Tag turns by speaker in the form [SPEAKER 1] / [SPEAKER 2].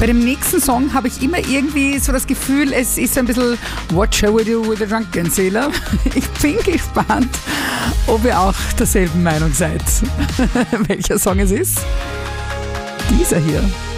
[SPEAKER 1] Bei dem nächsten Song habe ich immer irgendwie so das Gefühl, es ist ein bisschen What shall we do with a drunken sailor? Ich bin gespannt, ob ihr auch derselben Meinung seid. Welcher Song es ist? Dieser hier.